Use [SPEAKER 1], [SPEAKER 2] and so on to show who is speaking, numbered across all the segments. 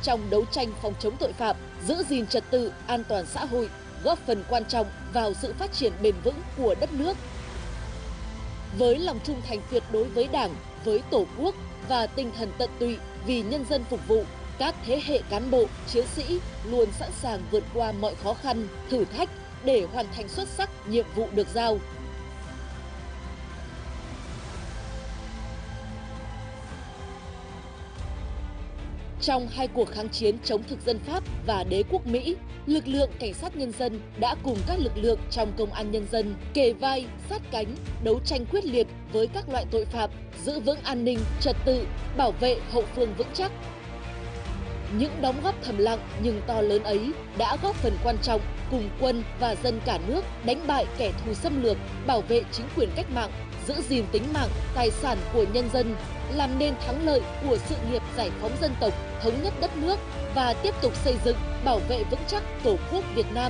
[SPEAKER 1] trong đấu tranh phòng chống tội phạm, giữ gìn trật tự, an toàn xã hội, góp phần quan trọng vào sự phát triển bền vững của đất nước. Với lòng trung thành tuyệt đối với Đảng, với Tổ quốc và tinh thần tận tụy vì nhân dân phục vụ, các thế hệ cán bộ, chiến sĩ luôn sẵn sàng vượt qua mọi khó khăn, thử thách để hoàn thành xuất sắc nhiệm vụ được giao. Trong hai cuộc kháng chiến chống thực dân Pháp và đế quốc Mỹ, lực lượng cảnh sát nhân dân đã cùng các lực lượng trong công an nhân dân kề vai, sát cánh, đấu tranh quyết liệt với các loại tội phạm, giữ vững an ninh, trật tự, bảo vệ hậu phương vững chắc. Những đóng góp thầm lặng nhưng to lớn ấy đã góp phần quan trọng cùng quân và dân cả nước đánh bại kẻ thù xâm lược, bảo vệ chính quyền cách mạng, giữ gìn tính mạng, tài sản của nhân dân, làm nên thắng lợi của sự nghiệp giải phóng dân tộc, thống nhất đất nước và tiếp tục xây dựng, bảo vệ vững chắc Tổ quốc Việt Nam.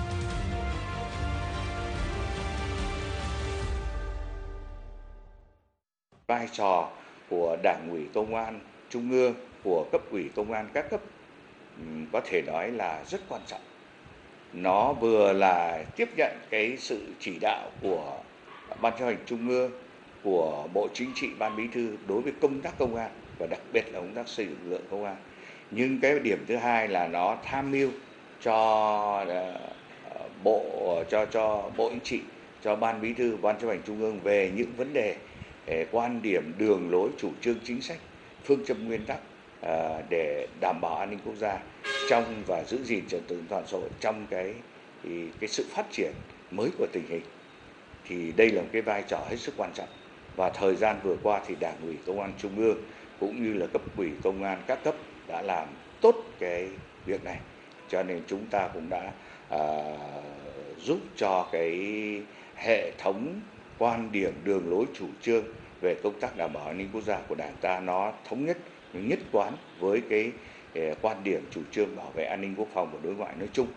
[SPEAKER 2] Vai trò của Đảng ủy Công an Trung ương, của cấp ủy công an các cấp có thể nói là rất quan trọng. Nó vừa là tiếp nhận cái sự chỉ đạo của Ban chấp hành Trung ương, của Bộ Chính trị, Ban Bí thư đối với công tác công an và đặc biệt là công tác xây dựng lực lượng công an. Nhưng cái điểm thứ hai là nó tham mưu cho Bộ Chính trị, cho Ban Bí thư, Ban chấp hành Trung ương về những vấn đề quan điểm, đường lối, chủ trương, chính sách, phương châm, nguyên tắc để đảm bảo an ninh quốc gia trong và giữ gìn trật tự an toàn xã hội trong cái sự phát triển mới của tình hình. Thì đây là một cái vai trò hết sức quan trọng. Và thời gian vừa qua thì Đảng ủy Công an Trung ương cũng như là cấp ủy công an các cấp đã làm tốt cái việc này. Cho nên chúng ta cũng đã giúp cho cái hệ thống quan điểm, đường lối, chủ trương về công tác đảm bảo an ninh quốc gia của Đảng ta nó thống nhất, nhất quán với cái quan điểm, chủ trương bảo vệ an ninh quốc phòng và đối ngoại nói chung.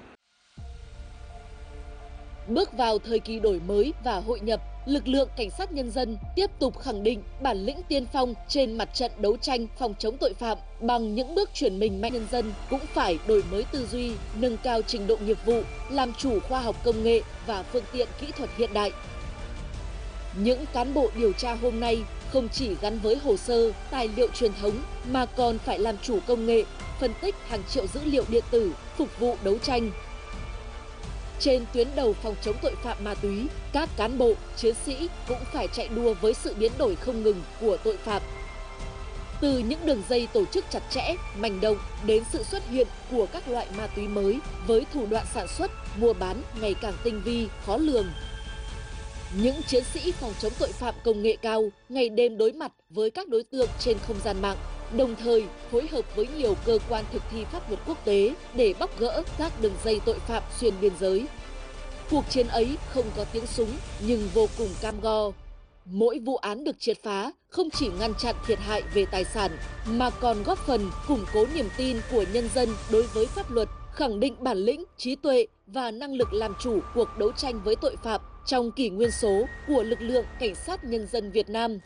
[SPEAKER 1] Bước vào thời kỳ đổi mới và hội nhập, lực lượng cảnh sát nhân dân tiếp tục khẳng định bản lĩnh tiên phong trên mặt trận đấu tranh phòng chống tội phạm. Bằng những bước chuyển mình mạnh, nhân dân cũng phải đổi mới tư duy, nâng cao trình độ nghiệp vụ, làm chủ khoa học công nghệ và phương tiện kỹ thuật hiện đại. Những cán bộ điều tra hôm nay không chỉ gắn với hồ sơ, tài liệu truyền thống mà còn phải làm chủ công nghệ, phân tích hàng triệu dữ liệu điện tử, phục vụ đấu tranh. Trên tuyến đầu phòng chống tội phạm ma túy, các cán bộ, chiến sĩ cũng phải chạy đua với sự biến đổi không ngừng của tội phạm. Từ những đường dây tổ chức chặt chẽ, manh động đến sự xuất hiện của các loại ma túy mới với thủ đoạn sản xuất, mua bán ngày càng tinh vi, khó lường. Những chiến sĩ phòng chống tội phạm công nghệ cao ngày đêm đối mặt với các đối tượng trên không gian mạng, đồng thời phối hợp với nhiều cơ quan thực thi pháp luật quốc tế để bóc gỡ các đường dây tội phạm xuyên biên giới. Cuộc chiến ấy không có tiếng súng nhưng vô cùng cam go. Mỗi vụ án được triệt phá không chỉ ngăn chặn thiệt hại về tài sản mà còn góp phần củng cố niềm tin của nhân dân đối với pháp luật, khẳng định bản lĩnh, trí tuệ và năng lực làm chủ cuộc đấu tranh với tội phạm trong kỷ nguyên số của lực lượng Cảnh sát Nhân dân Việt Nam.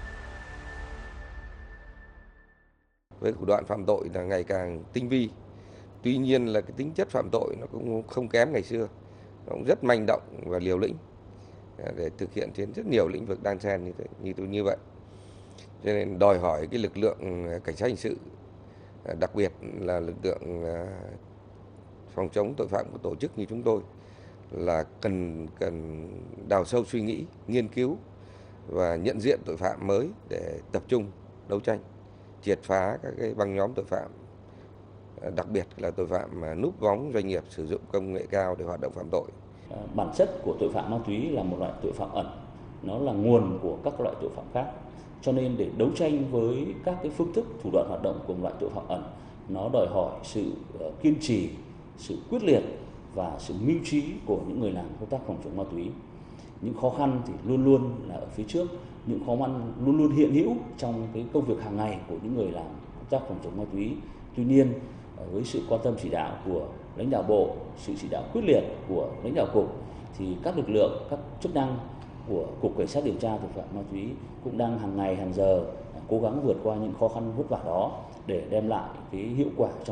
[SPEAKER 3] Với thủ đoạn phạm tội là ngày càng tinh vi, tuy nhiên là cái tính chất phạm tội nó cũng không kém ngày xưa, nó cũng rất manh động và liều lĩnh để thực hiện trên rất nhiều lĩnh vực đan xen như vậy. Cho nên đòi hỏi cái lực lượng cảnh sát hình sự, đặc biệt là lực lượng phòng chống tội phạm của tổ chức như chúng tôi là cần đào sâu suy nghĩ, nghiên cứu và nhận diện tội phạm mới để tập trung đấu tranh, triệt phá các cái băng nhóm tội phạm, đặc biệt là tội phạm núp bóng doanh nghiệp sử dụng công nghệ cao để hoạt động phạm tội.
[SPEAKER 4] Bản chất của tội phạm ma túy là một loại tội phạm ẩn, nó là nguồn của các loại tội phạm khác. Cho nên để đấu tranh với các cái phương thức, thủ đoạn hoạt động của một loại tội phạm ẩn, nó đòi hỏi sự kiên trì, sự quyết liệt và sự mưu trí của những người làm công tác phòng chống ma túy. Những khó khăn thì luôn luôn là ở phía trước, những khó khăn luôn luôn hiện hữu trong cái công việc hàng ngày của những người làm công tác phòng chống ma túy. Tuy nhiên, với sự quan tâm chỉ đạo của lãnh đạo bộ, sự chỉ đạo quyết liệt của lãnh đạo cục thì các lực lượng, các chức năng của Cục Cảnh sát điều tra tội phạm ma túy cũng đang hàng ngày hàng giờ cố gắng vượt qua những khó khăn vất vả đó để đem lại cái hiệu quả trong